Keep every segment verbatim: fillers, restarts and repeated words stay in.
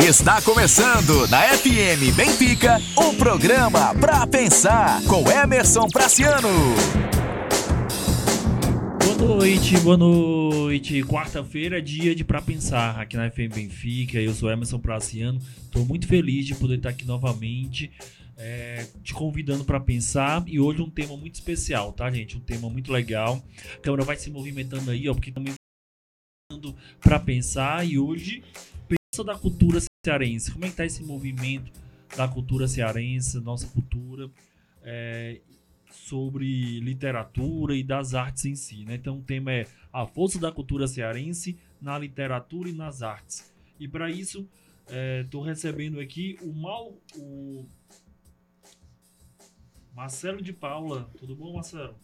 Está começando na F M Benfica o programa Pra Pensar com Emerson Praciano. Boa noite, boa noite. Quarta-feira é dia de Pra Pensar aqui na F M Benfica. Eu sou Emerson Praciano. Estou muito feliz de poder estar aqui novamente, é, te convidando para pensar. E hoje um tema muito especial, tá, gente? Um tema muito legal. A câmera vai se movimentando aí, ó, porque também para pensar. E hoje pensa da cultura cearense. Como é que tá esse movimento da cultura cearense, nossa cultura, é, sobre literatura e das artes em si, né? Então o tema é a força da cultura cearense na literatura e nas artes. E para isso estou é, recebendo aqui o Mal, o Marcelo de Paula. Tudo bom, Marcelo?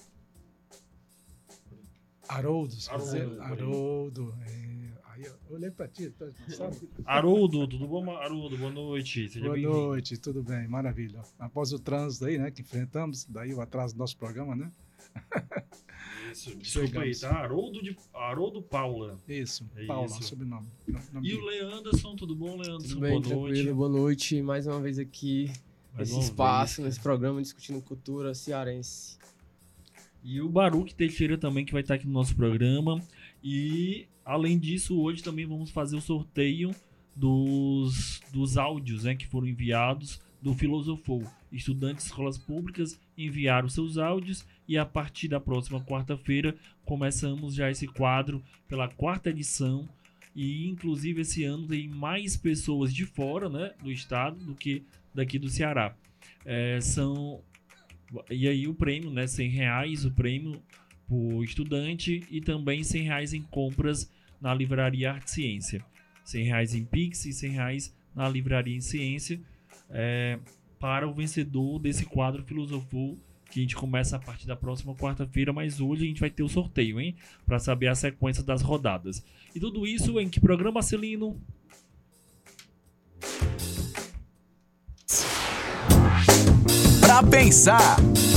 Haroldo, Haroldo. Haroldo. É, aí eu olhei para ti, tá, sabe? Haroldo, tudo bom, Haroldo? Boa noite. Seja Boa bem-vindo. noite, tudo bem, maravilha. Após o trânsito aí, né, que enfrentamos, daí o atraso do nosso programa, né? Isso, desculpa aí, tá? Haroldo, de, Haroldo Paula. Isso, é Paula, isso. sobrenome. Nome E dele. o Leanderson, tudo bom, Leanderson? Tudo bem, Boa noite. tranquilo, boa noite. Mais uma vez aqui, Mais nesse uma espaço, vez, nesse programa, discutindo cultura cearense. E o Baruque Teixeira também, que vai estar aqui no nosso programa. E, além disso, hoje também vamos fazer o sorteio dos, dos áudios, né, que foram enviados do Filosofou. Estudantes de escolas públicas enviaram seus áudios e, a partir da próxima quarta-feira, começamos já esse quadro pela quarta edição. E, inclusive, esse ano tem mais pessoas de fora, né, do estado do que daqui do Ceará. É, são... E aí o prêmio, né, cem reais, o prêmio por estudante e também cem reais em compras na Livraria Arte Ciência. cem reais em Pix e cem reais na Livraria em Ciência, é, para o vencedor desse quadro Filosofou, que a gente começa a partir da próxima quarta-feira, mas hoje a gente vai ter o sorteio, hein, para saber a sequência das rodadas. E tudo isso em que programa, Celino? Pra Pensar.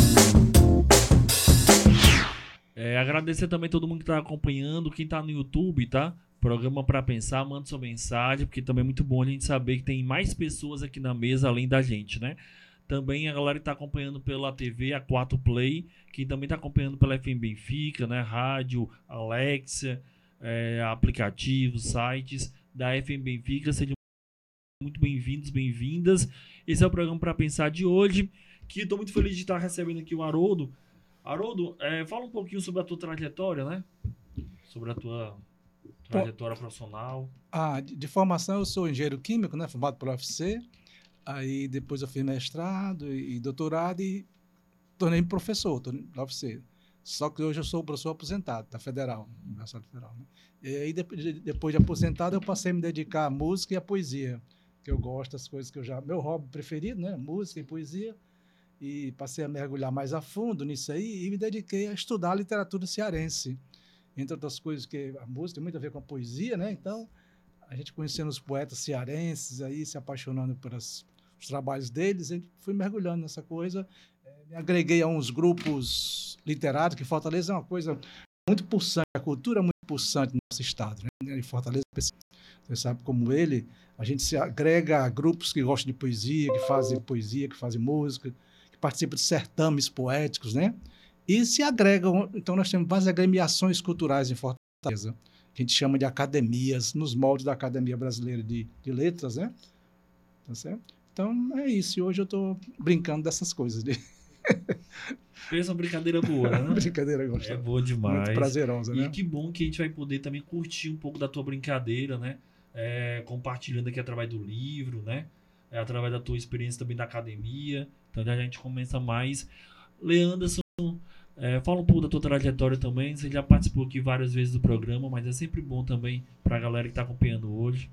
É, agradecer também todo mundo que está acompanhando, quem está no YouTube, tá? Programa Pra Pensar, manda sua mensagem, porque também é muito bom a gente saber que tem mais pessoas aqui na mesa além da gente, né? Também a galera que está acompanhando pela T V, a quatro Play, quem também está acompanhando pela F M Benfica, né? Rádio, Alexa, é, aplicativos, sites da F M Benfica, sejam muito bem-vindos, bem-vindas. Esse é o programa Pra Pensar de hoje, que estou muito feliz de estar recebendo aqui o Haroldo. Haroldo, é, fala um pouquinho sobre a tua trajetória, né? Sobre a tua trajetória profissional. Ah, de, de formação eu sou engenheiro químico, né, formado pela U F C. Aí depois eu fiz mestrado e, e doutorado e tornei professor da U F C. Só que hoje eu sou professor aposentado da Federal, Universidade Federal, né? E aí depois de, depois de aposentado eu passei a me dedicar à música e à poesia, que eu gosto das coisas que eu já... Meu hobby preferido, né? Música e poesia. E passei a mergulhar mais a fundo nisso aí e me dediquei a estudar a literatura cearense. Entre outras coisas, que a música tem muito a ver com a poesia, né? Então, a gente conhecendo os poetas cearenses, aí se apaixonando pelos os trabalhos deles, a gente foi mergulhando nessa coisa. É, me agreguei a uns grupos literários, que Fortaleza é uma coisa muito pulsante, a cultura é muito pulsante no nosso estado, né? Em Fortaleza, você sabe como ele, a gente se agrega a grupos que gostam de poesia, que fazem poesia, que fazem música, que participam de certames poéticos, né? E se agregam, então nós temos várias agremiações culturais em Fortaleza, que a gente chama de academias, nos moldes da Academia Brasileira de, de Letras, né? Tá certo? Então é isso, e hoje eu estou brincando dessas coisas. De... Fez uma brincadeira boa, né? Brincadeira gostosa. É boa demais. Muito prazerosa, né? E que bom que a gente vai poder também curtir um pouco da tua brincadeira, né? É, compartilhando aqui através do livro, né? É, através da tua experiência também da academia. Então já a gente começa mais. Leanderson, é, fala um pouco da tua trajetória também. Você já participou aqui várias vezes do programa, mas é sempre bom também para a galera que está acompanhando hoje.